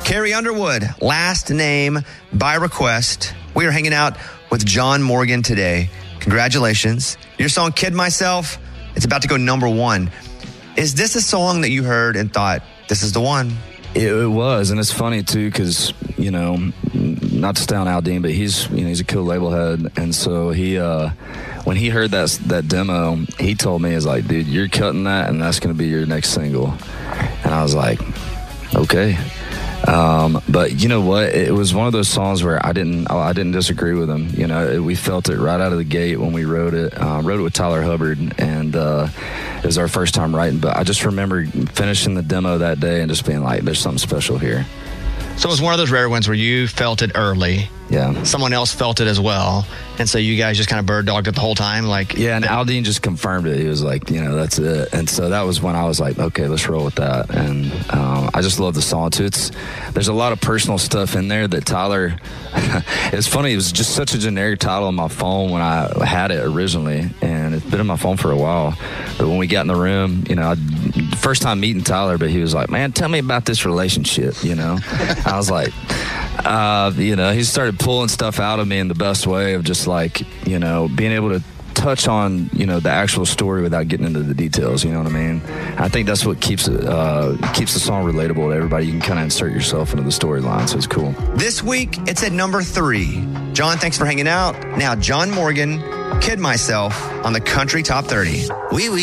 Carrie Underwood, last name by request. We are hanging out with John Morgan today. Congratulations. Your song, Kid Myself, it's about to go #1. Is this a song that you heard and thought, this is the one? It was, and it's funny too, because not to stay on Al Dean, but he's a cool label head, and so he when he heard that demo, he told me, he's like, dude, you're cutting that, and that's going to be your next single. And I was like, okay. But you know what? It was one of those songs where I didn't disagree with him. We felt it right out of the gate when we wrote it. Wrote it with Tyler Hubbard, and it was our first time writing. But I just remember finishing the demo that day and just being like, there's something special here. So it was one of those rare ones where you felt it early. Yeah. Someone else felt it as well. And so you guys just kind of bird dogged it the whole time? Yeah, and Al Dean just confirmed it. He was like, that's it. And so that was when I was like, okay, let's roll with that. And I just love the song too. There's a lot of personal stuff in there that Tyler, it's funny, it was just such a generic title on my phone when I had it originally. And it's been on my phone for a while. But when we got in the room, first time meeting Tyler, but he was like, man, tell me about this relationship, I was like, he started pulling stuff out of me in the best way of just like, being able to touch on, the actual story without getting into the details, you know what I mean? I think that's what keeps the song relatable to everybody. You can kind of insert yourself into the storyline, so it's cool. This week, it's at #3. John, thanks for hanging out. Now, John Morgan, Kid Myself on the Country Top 30. Wee wee.